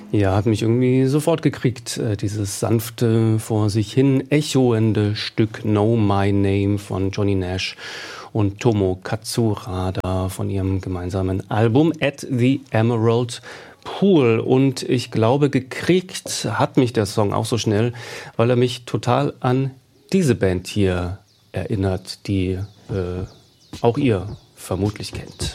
Ja, hat mich irgendwie sofort gekriegt, dieses sanfte, vor sich hin echoende Stück Know My Name von Johnny Nash und Tomo Katsurada von ihrem gemeinsamen Album At the Emerald Pool. Und ich glaube, gekriegt hat mich der Song auch so schnell, weil er mich total an diese Band hier erinnert, die auch ihr vermutlich kennt.